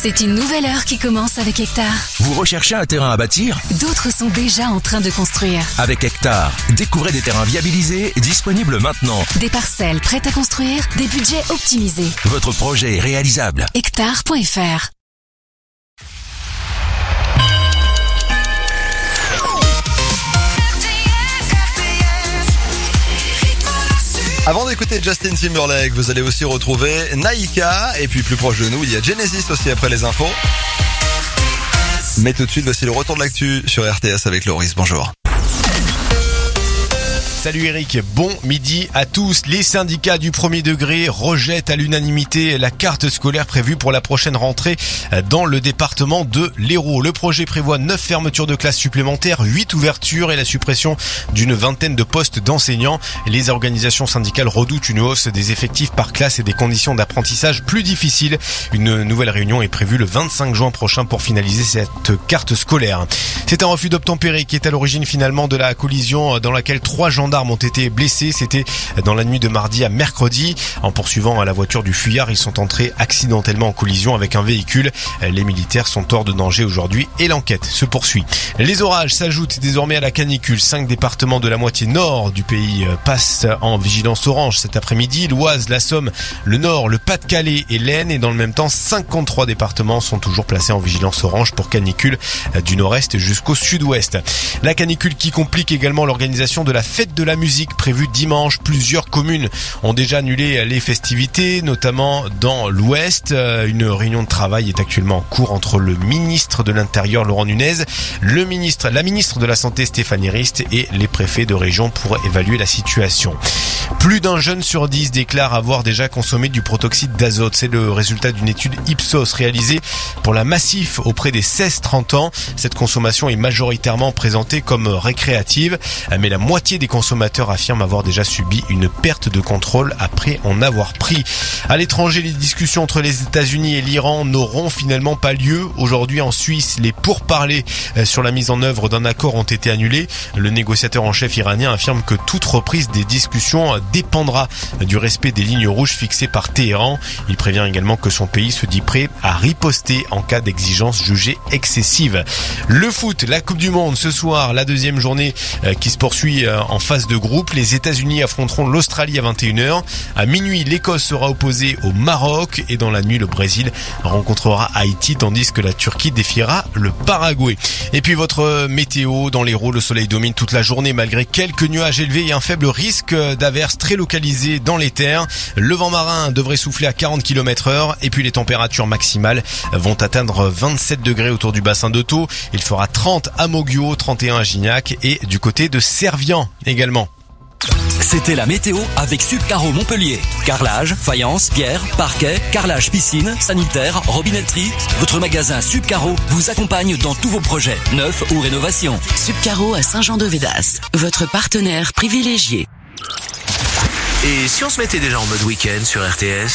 C'est une nouvelle heure qui commence avec Hectare. Vous recherchez un terrain à bâtir ? D'autres sont déjà en train de construire. Avec Hectare, découvrez des terrains viabilisés, disponibles maintenant. Des parcelles prêtes à construire, des budgets optimisés. Votre projet est réalisable. Hectare.fr. Avant d'écouter Justin Timberlake, vous allez aussi retrouver Naïka. Et puis plus proche de nous, il y a Genesis aussi après les infos. Mais tout de suite, voici le retour de l'actu sur RTS avec Loris. Bonjour. Salut Eric, bon midi à tous. Les syndicats du premier degré rejettent à l'unanimité la carte scolaire prévue pour la prochaine rentrée dans le département de l'Hérault. Le projet prévoit 9 fermetures de classes supplémentaires, 8 ouvertures et la suppression d'une vingtaine de postes d'enseignants. Les organisations syndicales redoutent une hausse des effectifs par classe et des conditions d'apprentissage plus difficiles. Une nouvelle réunion est prévue le 25 juin prochain pour finaliser cette carte scolaire. C'est un refus d'obtempérer qui est à l'origine finalement de la collision dans laquelle 3 gendarmes ont été blessés. C'était dans la nuit de mardi à mercredi. En poursuivant la voiture du fuyard, ils sont entrés accidentellement en collision avec un véhicule. Les militaires sont hors de danger aujourd'hui et l'enquête se poursuit. Les orages s'ajoutent désormais à la canicule. 5 départements de la moitié nord du pays passent en vigilance orange cet après-midi. L'Oise, la Somme, le Nord, le Pas-de-Calais et l'Aisne. Et dans le même temps, 53 départements sont toujours placés en vigilance orange pour canicule du nord-est jusqu'au sud-ouest. La canicule qui complique également l'organisation de la fête de la musique prévue dimanche. Plusieurs communes ont déjà annulé les festivités, notamment dans l'Ouest. Une réunion de travail est actuellement en cours entre le ministre de l'Intérieur, Laurent Nunez, la ministre de la Santé, Stéphanie Rist, et les préfets de région pour évaluer la situation. Plus d'un jeune sur 10 déclare avoir déjà consommé du protoxyde d'azote. C'est le résultat d'une étude Ipsos réalisée pour la Massif auprès des 16-30 ans. Cette consommation est majoritairement présentée comme récréative, mais la moitié des consommateurs affirment avoir déjà subi une perte de contrôle après en avoir pris. À l'étranger, les discussions entre les États-Unis et l'Iran n'auront finalement pas lieu. Aujourd'hui en Suisse, les pourparlers sur la mise en œuvre d'un accord ont été annulés. Le négociateur en chef iranien affirme que toute reprise des discussions dépendra du respect des lignes rouges fixées par Téhéran. Il prévient également que son pays se dit prêt à riposter en cas d'exigence jugée excessive. Le foot, la Coupe du Monde ce soir, la deuxième journée qui se poursuit en phase de groupe. Les États-Unis affronteront l'Australie à 21h. À minuit, l'Écosse sera opposée au Maroc et dans la nuit, le Brésil rencontrera Haïti tandis que la Turquie défiera le Paraguay. Et puis votre météo dans l'Hérault, le soleil domine toute la journée malgré quelques nuages élevés et un faible risque d'averses très localisées dans les terres. Le vent marin devrait souffler à 40 km/h et puis les températures maximales vont atteindre 27 degrés autour du bassin de Thau. Il fera 30 à Moguio, 31 à Gignac et du côté de Servian également. C'était la météo avec Subcaro Montpellier. Carrelage, faïence, pierre, parquet, carrelage piscine, sanitaire, robinetterie. Votre magasin Subcaro vous accompagne dans tous vos projets, neufs ou rénovations. Subcaro à Saint-Jean-de-Védas, votre partenaire privilégié. Et si on se mettait déjà en mode week-end sur RTS ?